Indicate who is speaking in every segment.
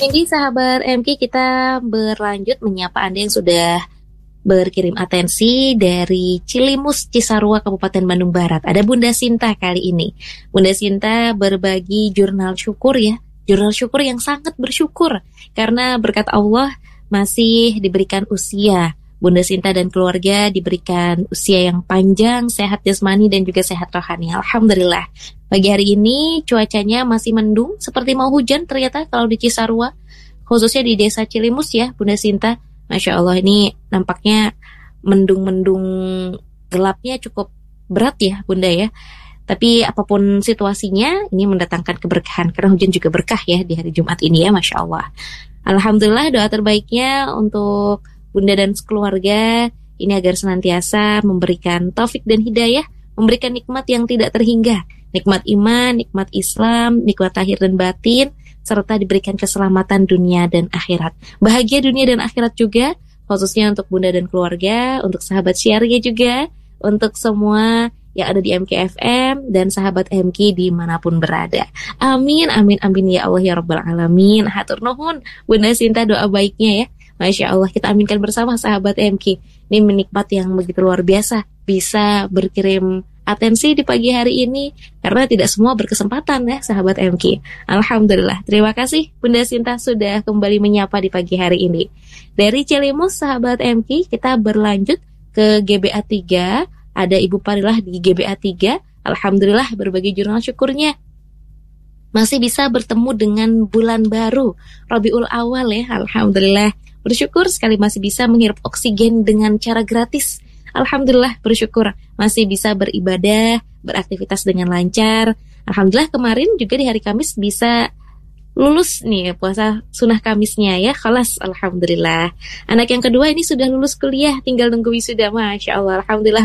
Speaker 1: Ini sahabat MK, kita berlanjut menyapa Anda yang sudah berkirim atensi dari Cilimus, Cisarua, Kabupaten Bandung Barat. Ada Bunda Sinta kali ini. Bunda Sinta berbagi jurnal syukur ya. Jurnal syukur yang sangat bersyukur karena berkat Allah masih diberikan usia. Bunda Sinta dan keluarga diberikan usia yang panjang, sehat jasmani dan juga sehat rohani. Alhamdulillah. Pagi hari ini cuacanya masih mendung, seperti mau hujan ternyata kalau di Cisarua, khususnya di desa Cilimus ya, Bunda Sinta. Masya Allah, ini nampaknya mendung-mendung gelapnya cukup berat ya Bunda ya. Tapi apapun situasinya, ini mendatangkan keberkahan, karena hujan juga berkah ya di hari Jumat ini ya, Masya Allah. Alhamdulillah, doa terbaiknya untuk Bunda dan keluarga ini agar senantiasa memberikan taufik dan hidayah, memberikan nikmat yang tidak terhingga, nikmat iman, nikmat Islam, nikmat lahir dan batin, serta diberikan keselamatan dunia dan akhirat. Bahagia dunia dan akhirat juga, khususnya untuk Bunda dan keluarga, untuk sahabat Syariah juga, untuk semua yang ada di MKFM dan sahabat MK dimanapun berada. Amin, amin, amin ya Allah ya Rabbal Alamin. Hatur nuhun Bunda Sinta doa baiknya ya. Masya Allah, kita aminkan bersama sahabat MK. Ini menikmat yang begitu luar biasa bisa berkirim atensi di pagi hari ini, karena tidak semua berkesempatan ya sahabat MK. Alhamdulillah, terima kasih Bunda Sinta sudah kembali menyapa di pagi hari ini. Dari Cilimus sahabat MK, kita berlanjut ke GBA 3. Ada Ibu Parilah di GBA 3. Alhamdulillah, berbagi jurnal syukurnya masih bisa bertemu dengan bulan baru Rabiul Awal ya. Alhamdulillah, bersyukur sekali masih bisa menghirup oksigen dengan cara gratis. Alhamdulillah, bersyukur masih bisa beribadah, beraktivitas dengan lancar. Alhamdulillah, kemarin juga di hari Kamis bisa lulus nih puasa sunnah Kamisnya ya. Khalas, alhamdulillah. Anak yang kedua ini sudah lulus kuliah, tinggal nunggu wisuda. Masya Allah, alhamdulillah,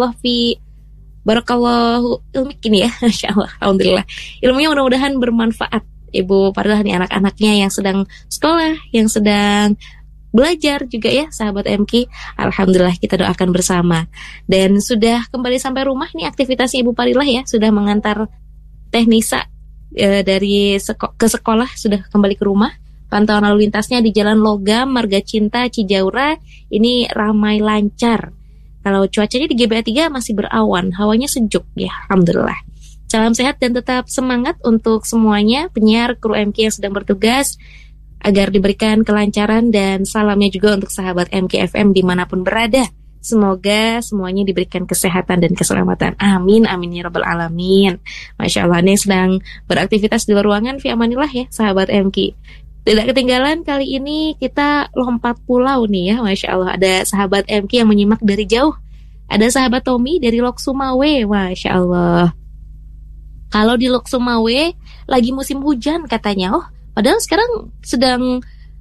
Speaker 1: barakallahu ilmik ini ya. Masya Allah, alhamdulillah. Ilmunya mudah-mudahan bermanfaat. Ibu Parilah nih anak-anaknya yang sedang sekolah, yang sedang belajar juga ya sahabat MK. Alhamdulillah, kita doakan bersama. Dan sudah kembali sampai rumah nih aktivitasnya Ibu Parilah ya, sudah mengantar Teknisa dari ke sekolah, sudah kembali ke rumah. Pantauan lalu lintasnya di Jalan Logam, Marga Cinta, Cijaura ini ramai lancar. Kalau cuacanya di GBA 3 masih berawan, hawanya sejuk ya, alhamdulillah. Salam sehat dan tetap semangat untuk semuanya, penyiar kru MK yang sedang bertugas, agar diberikan kelancaran, dan salamnya juga untuk sahabat MKFM dimanapun berada. Semoga semuanya diberikan kesehatan dan keselamatan. Amin, amin ya Rabbal Alamin. Masya Allah, ini sedang beraktivitas di luar ruangan, fi amanillah ya sahabat MK. Tidak ketinggalan, kali ini kita lompat pulau nih ya. Masya Allah, ada sahabat MK yang menyimak dari jauh. Ada sahabat Tommy dari Lok Sumawe. Masya Allah, kalau di Lok Sumawe lagi musim hujan katanya. Oh, padahal sekarang sedang